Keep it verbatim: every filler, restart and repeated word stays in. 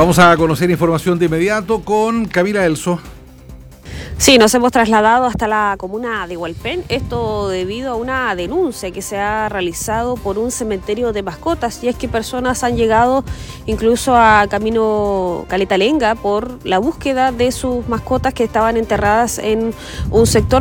Vamos a conocer información de inmediato con Camila Elso. Sí, nos hemos trasladado hasta la comuna de Hualpén, esto debido a una denuncia que se ha realizado por un cementerio de mascotas, y es que personas han llegado incluso a Camino Caletalenga por la búsqueda de sus mascotas que estaban enterradas en un sector